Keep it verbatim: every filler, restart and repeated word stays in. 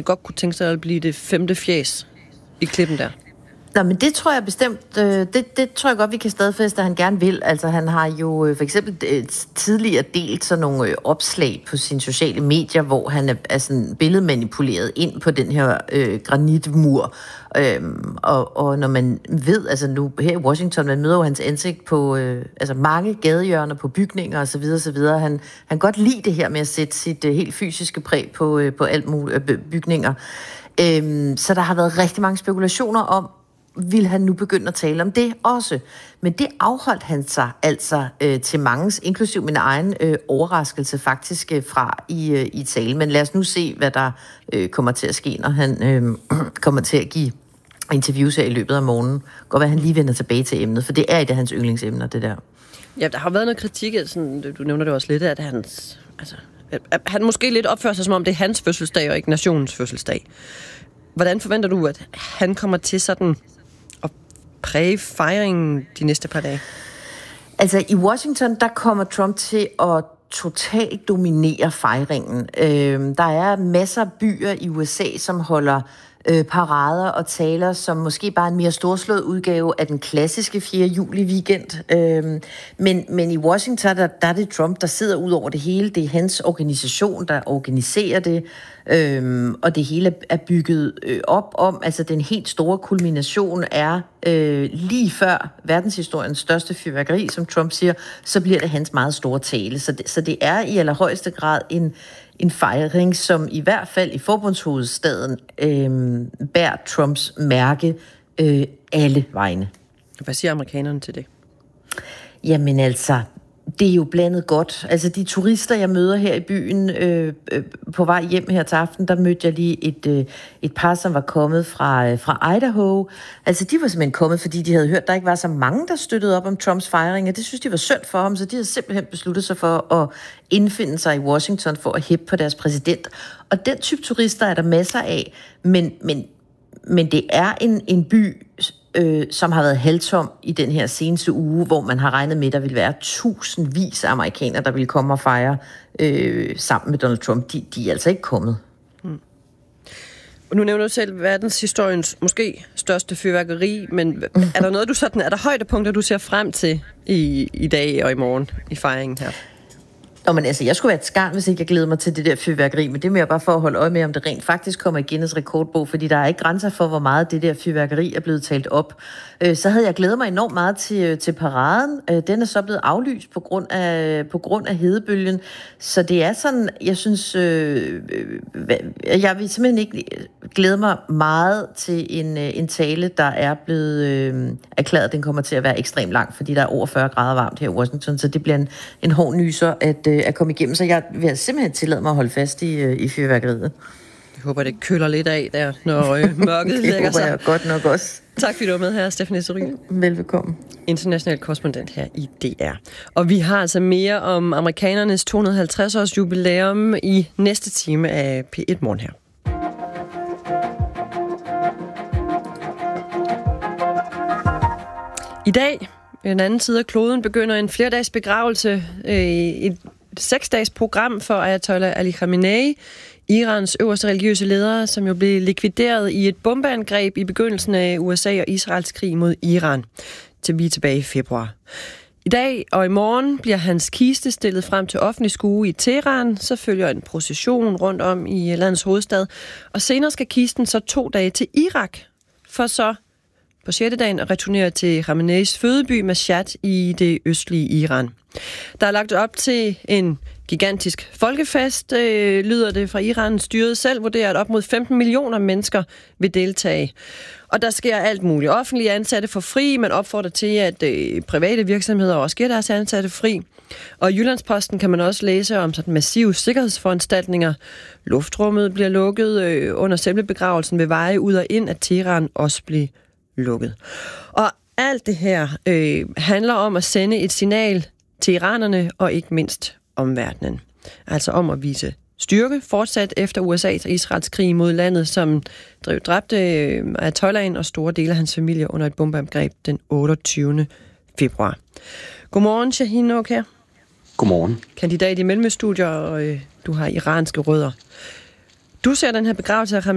godt kunne tænke sig at blive det femte fjæs i klippen der? Nå, men det tror jeg bestemt, øh, det, det tror jeg godt, vi kan stadfæste, at han gerne vil. Altså, han har jo øh, for eksempel øh, tidligere delt sådan nogle øh, opslag på sine sociale medier, hvor han er, er sådan billedmanipuleret ind på den her øh, granitmur. Øhm, og, og når man ved, altså nu her i Washington, man møder jo hans ansigt på øh, altså mange gadehjørner, på bygninger osv. osv. Han, han kan godt lide det her med at sætte sit øh, helt fysiske præg på, øh, på alt muligt øh, bygninger. Øhm, så der har været rigtig mange spekulationer om, vil han nu begynde at tale om det også. Men det afholdt han sig altså øh, til manges, inklusiv min egen øh, overraskelse faktisk øh, fra i, øh, i tale. Men lad os nu se, hvad der øh, kommer til at ske, når han øh, kommer til at give interviews her i løbet af morgenen. Godt være, han lige vender tilbage til emnet, for det er et af hans yndlingsemner, det der. Ja, der har været noget kritik, sådan, du nævner det også lidt, at hans, altså, at han måske lidt opfører sig, som om det er hans fødselsdag og ikke nationens fødselsdag. Hvordan forventer du, at han kommer til sådan at præge fejringen de næste par dage? Altså i Washington, der kommer Trump til at totalt dominere fejringen. Øh, der er masser af byer i U S A, som holder øh, parader og taler, som måske bare en mere storslået udgave af den klassiske fjerde juli weekend. Øh, men, men i Washington, der, der er det Trump, der sidder ud over det hele. Det er hans organisation, der organiserer det. Øhm, og det hele er bygget øh, op om, altså den helt store kulmination er øh, lige før verdenshistoriens største fyrværkeri, som Trump siger, så bliver det hans meget store tale. Så det, så det er i allerhøjeste grad en, en fejring, som i hvert fald i forbundshovedstaden øh, bærer Trumps mærke øh, alle vegne. Hvad siger amerikanerne til det? Jamen altså, det er jo blandet godt. Altså de turister, jeg møder her i byen øh, øh, på vej hjem her til aften, der mødte jeg lige et, øh, et par, som var kommet fra, øh, fra Idaho. Altså de var simpelthen kommet, fordi de havde hørt, der ikke var så mange, der støttede op om Trumps fejring, og det synes de var synd for ham, så de havde simpelthen besluttet sig for at indfinde sig i Washington for at hæppe på deres præsident. Og den type turister er der masser af, men, men, men det er en, en by, Øh, som har været halvtom i den her seneste uge, hvor man har regnet med, at der vil være tusindvis af amerikanere, der vil komme og fejre øh, sammen med Donald Trump. De, de er altså ikke kommet. Mm. Og nu nævner du selv verdenshistoriens måske største fyrværkeri, men er der noget, du sådan, er der højdepunkter, du ser frem til i, i dag og i morgen i fejringen her? Nå, men altså, jeg skulle være et skarn, hvis ikke jeg glæder mig til det der fyrværkeri, men det må jeg bare for at holde øje med, om det rent faktisk kommer i Guinness rekordbog, fordi der er ikke grænser for, hvor meget det der fyrværkeri er blevet talt op. Øh, så havde jeg glædet mig enormt meget til, til paraden. Øh, den er så blevet aflyst på grund af, på grund af hedebølgen, så det er sådan, jeg synes, øh, øh, jeg vil simpelthen ikke glæde mig meget til en, en tale, der er blevet øh, erklæret, at den kommer til at være ekstremt lang, fordi der er over fyrre grader varmt her i Washington, så det bliver en, en hård nyser at øh, at komme igennem, så jeg vil simpelthen tillade mig at holde fast i, i fyrværkeriet. Jeg håber, det køler lidt af der, når øh, mørket lægger sig. Det håber jeg godt nok også. Tak fordi du var med her, Stephanie Esserin. Velbekomme. International korrespondent her i D R. Og vi har altså mere om amerikanernes to hundrede og halvtreds års jubilæum i næste time af P et Morgen her. I dag, i den anden side af kloden, begynder en flerdags begravelse, øh, et seksdages program for Ayatollah Ali Khamenei, Irans øverste religiøse leder, som jo blev likvideret i et bombeangreb i begyndelsen af U S A og Israels krig mod Iran, til vi er tilbage i februar. I dag og i morgen bliver hans kiste stillet frem til offentlig skue i Teheran, så følger en procession rundt om i landets hovedstad, og senere skal kisten så to dage til Irak, for så på sjette dagen at returnere til Khameneis fødeby Mashhad i det østlige Iran. Der er lagt op til en gigantisk folkefest, øh, lyder det fra Iran. Styret selv vurderer, at op mod femten millioner mennesker vil deltage. Og der sker alt muligt. Offentlige ansatte for fri, man opfordrer til, at øh, private virksomheder også giver deres ansatte fri. Og i Jyllandsposten kan man også læse om sådan massive sikkerhedsforanstaltninger. Luftrummet bliver lukket, øh, under selve begravelsen ved veje ud og ind, at Teheran også bliver lukket. Og alt det her øh, handler om at sende et signal til iranerne og ikke mindst omverdenen. Altså om at vise styrke fortsat efter U S A's og Israels krig mod landet, som drev dræbte øh, Ayatollahen og store dele af hans familie under et bombeangreb den otteogtyvende februar. Godmorgen, Shahin Okher. Godmorgen. Kandidat i mellemstudier, og øh, du har iranske rødder. Du ser den her begravelse af